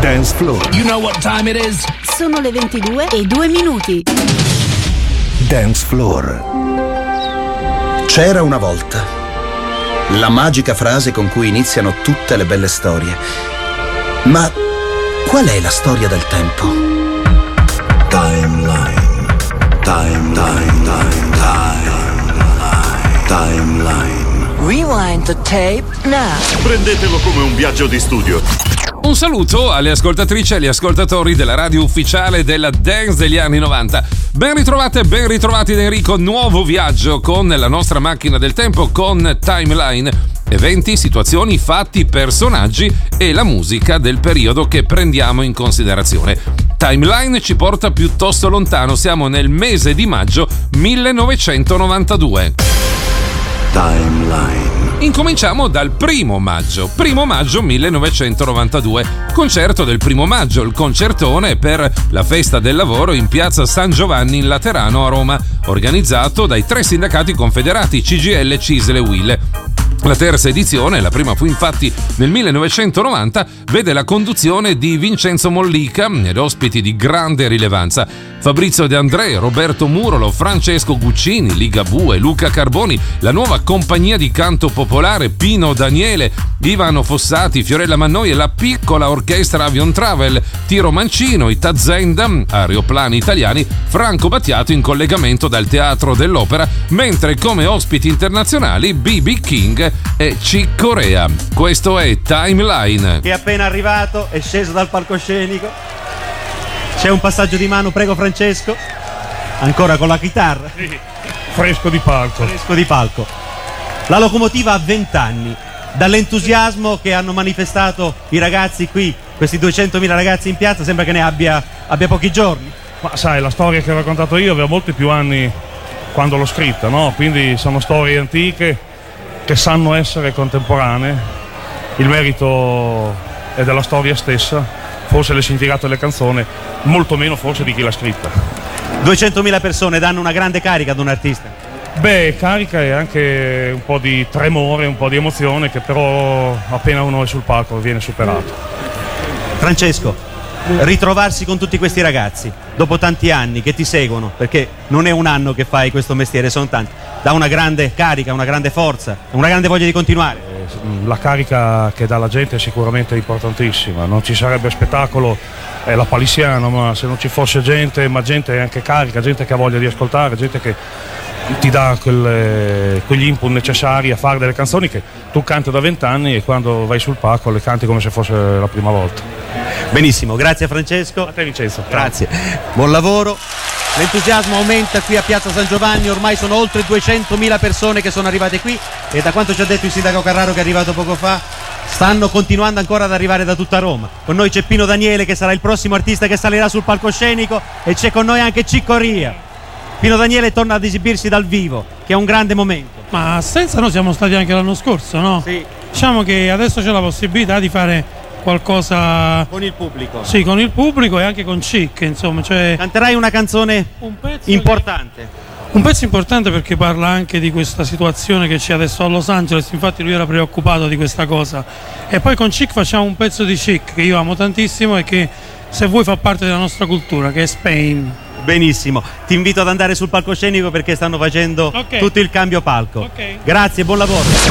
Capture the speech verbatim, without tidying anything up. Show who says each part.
Speaker 1: Dance Floor.
Speaker 2: You know what time it is?
Speaker 3: Sono le ventidue e due minuti.
Speaker 1: Dance Floor.
Speaker 4: C'era una volta. La magica frase con cui iniziano tutte le belle storie. Ma qual è la storia del tempo?
Speaker 5: Timeline. Time, time, time, time, timeline.
Speaker 6: Rewind the tape now.
Speaker 7: Prendetelo come un viaggio di studio.
Speaker 8: Un saluto alle ascoltatrici e agli ascoltatori della radio ufficiale della dance degli anni novanta. Ben ritrovate e ben ritrovati da Enrico. Nuovo viaggio con la nostra macchina del tempo con Timeline. Eventi, situazioni, fatti, personaggi e la musica del periodo che prendiamo in considerazione. Timeline ci porta piuttosto lontano, siamo nel mese di maggio millenovecentonovantadue.
Speaker 5: Timeline.
Speaker 8: Incominciamo dal primo maggio, primo maggio millenovecentonovantadue, concerto del primo maggio, il concertone per la festa del lavoro in piazza San Giovanni in Laterano a Roma, organizzato dai tre sindacati confederati C G I L, C I S L e U I L. La terza edizione, la prima fu infatti nel millenovecentonovanta, vede la conduzione di Vincenzo Mollica ed ospiti di grande rilevanza: Fabrizio De André, Roberto Murolo, Francesco Guccini, Ligabue, Luca Carboni, la nuova compagnia di canto popolare Pino Daniele, Ivano Fossati, Fiorella Mannoi e la piccola orchestra Avion Travel, Tiro Mancino, i Tazenda, Aeroplani Italiani, Franco Battiato in collegamento dal Teatro dell'Opera, mentre come ospiti internazionali B B King e Chick Corea. Questo è Timeline.
Speaker 9: Che è appena arrivato, è sceso dal palcoscenico. C'è un passaggio di mano, prego Francesco. Ancora con la chitarra.
Speaker 10: Sì, fresco di palco.
Speaker 9: Fresco di palco. La locomotiva ha venti anni. Dall'entusiasmo che hanno manifestato i ragazzi qui, questi duecentomila ragazzi in piazza, sembra che ne abbia, abbia pochi giorni.
Speaker 10: Ma sai, la storia che ho raccontato io aveva molti più anni quando l'ho scritta, no? Quindi sono storie antiche che sanno essere contemporanee. Il merito è della storia stessa, forse il significato delle canzoni, molto meno forse di chi l'ha scritta.
Speaker 9: duecentomila persone danno una grande carica ad un artista.
Speaker 10: Beh, carica e anche un po' di tremore, un po' di emozione che però appena uno è sul palco viene superato.
Speaker 9: Francesco, ritrovarsi con tutti questi ragazzi dopo tanti anni che ti seguono, perché non è un anno che fai questo mestiere, sono tanti, dà una grande carica, una grande forza, una grande voglia di continuare.
Speaker 10: La carica che dà la gente è sicuramente importantissima, non ci sarebbe spettacolo, è la palissiano, ma se non ci fosse gente, ma gente anche carica, gente che ha voglia di ascoltare, gente che ti dà quelle, quegli input necessari a fare delle canzoni che tu canti da vent'anni e quando vai sul palco le canti come se fosse la prima volta.
Speaker 9: Benissimo, grazie Francesco.
Speaker 10: A te Vincenzo.
Speaker 9: Grazie, buon lavoro. L'entusiasmo aumenta qui a Piazza San Giovanni, ormai sono oltre duecentomila persone che sono arrivate qui e da quanto ci ha detto il sindaco Carraro che è arrivato poco fa, stanno continuando ancora ad arrivare da tutta Roma. Con noi c'è Pino Daniele che sarà il prossimo artista che salirà sul palcoscenico e c'è con noi anche Chick Corea. Pino Daniele torna ad esibirsi dal vivo, che è un grande momento.
Speaker 11: Ma senza noi siamo stati anche l'anno scorso, no?
Speaker 9: Sì.
Speaker 11: Diciamo che adesso c'è la possibilità di fare qualcosa
Speaker 9: con il pubblico.
Speaker 11: Sì, con il pubblico e anche con Chick, insomma, cioè
Speaker 9: canterai una canzone
Speaker 11: un pezzo
Speaker 9: importante.
Speaker 11: Che... Un pezzo importante perché parla anche di questa situazione che c'è adesso a Los Angeles, infatti lui era preoccupato di questa cosa. E poi con Chick facciamo un pezzo di Chick che io amo tantissimo e che se vuoi fa parte della nostra cultura, che è Spain.
Speaker 9: Benissimo, ti invito ad andare sul palcoscenico perché stanno facendo okay. tutto il cambio palco.
Speaker 11: Okay.
Speaker 9: Grazie, buon lavoro.